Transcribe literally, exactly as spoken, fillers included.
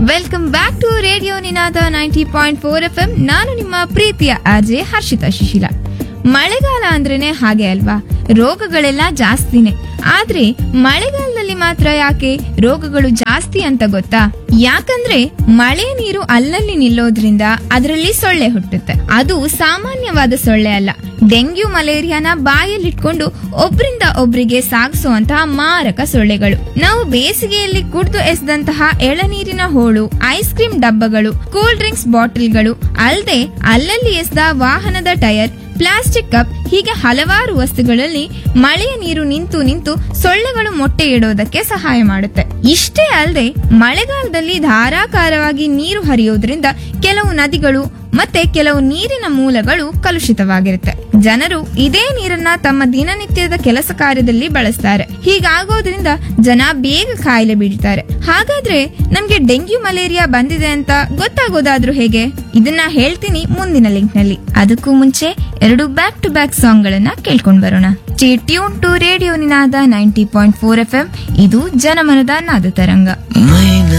Welcome back to radio Ninada ninety point four F M. ನಾನು ನಿಮ್ಮ ಪ್ರೀತಿಯ RJ Harshita Shishila. ಮಳೆಗಾಲ ಅಂದ್ರೇನೆ ಹಾಗೆ ಅಲ್ವಾ, ರೋಗಗಳೆಲ್ಲ ಜಾಸ್ತಿನೇ. ಆದ್ರೆ ಮಳೆಗಾಲದಲ್ಲಿ ಮಾತ್ರ ಯಾಕೆ ರೋಗಗಳು ಜಾಸ್ತಿ ಅಂತ ಗೊತ್ತಾ? ಯಾಕಂದ್ರೆ ಮಳೆ ನೀರು ಅಲ್ಲಲ್ಲಿ ನಿಲ್ಲೋದ್ರಿಂದ ಅದರಲ್ಲಿ ಸೊಳ್ಳೆ ಹುಟ್ಟುತ್ತೆ. ಅದು ಸಾಮಾನ್ಯವಾದ ಸೊಳ್ಳೆ ಅಲ್ಲ, ಡೆಂಗ್ಯೂ ಮಲೇರಿಯಾನ ಬಾಯಲ್ಲಿಟ್ಕೊಂಡು ಒಬ್ರಿಂದ ಒಬ್ರಿಗೆ ಸಾಗಿಸುವಂತಹ ಮಾರಕ ಸೊಳ್ಳೆಗಳು. ನಾವು ಬೇಸಿಗೆಯಲ್ಲಿ ಕುಡಿದು ಎಸೆದಂತಹ ಎಳನೀರಿನ ಹೋಳು, ಐಸ್ ಕ್ರೀಮ್ ಡಬ್ಬಗಳು, ಕೂಲ್ ಡ್ರಿಂಕ್ಸ್ ಬಾಟಲ್ಗಳು ಅಲ್ಲದೆ ಅಲ್ಲಲ್ಲಿ ಎಸೆದ ವಾಹನದ ಟೈರ್, ಪ್ಲಾಸ್ಟಿಕ್ ಕಪ್, ಹೀಗೆ ಹಲವಾರು ವಸ್ತುಗಳಲ್ಲಿ ಮಳೆಯ ನೀರು ನಿಂತು ನಿಂತು ಸೊಳ್ಳೆಗಳು ಮೊಟ್ಟೆ ಇಡೋದಕ್ಕೆ ಸಹಾಯ ಮಾಡುತ್ತೆ. ಇಷ್ಟೇ ಅಲ್ಲದೆ ಮಳೆಗಾಲದಲ್ಲಿ ಧಾರಾಕಾರವಾಗಿ ನೀರು ಹರಿಯೋದ್ರಿಂದ ಕೆಲವು ನದಿಗಳು ಮತ್ತೆ ಕೆಲವು ನೀರಿನ ಮೂಲಗಳು ಕಲುಷಿತವಾಗಿರುತ್ತೆ. ಜನರು ಇದೇ ನೀರನ್ನ ತಮ್ಮ ದಿನನಿತ್ಯದ ಕೆಲಸ ಕಾರ್ಯದಲ್ಲಿ ಬಳಸ್ತಾರೆ. ಹೀಗಾಗೋದ್ರಿಂದ ಜನ ಬೇಗ ಕಾಯಿಲೆ ಬೀಳ್ತಾರೆ. ಹಾಗಾದ್ರೆ ನಮ್ಗೆ ಡೆಂಗ್ಯೂ ಮಲೇರಿಯಾ ಬಂದಿದೆ ಅಂತ ಗೊತ್ತಾಗೋದಾದ್ರೂ ಹೇಗೆ? ಇದನ್ನ ಹೇಳ್ತೀನಿ ಮುಂದಿನ ಲಿಂಕ್ ನಲ್ಲಿ. ಅದಕ್ಕೂ ಮುಂಚೆ ಎರಡು ಬ್ಯಾಕ್ ಟು ಬ್ಯಾಕ್ ಸಾಂಗ್ ಗಳನ್ನ ಕೇಳ್ಕೊಂಡ್ ಬರೋಣ. Stay tune to radio Ninada ninety point four F M. ಇದು ಜನಮನದ ನಾದ ತರಂಗ.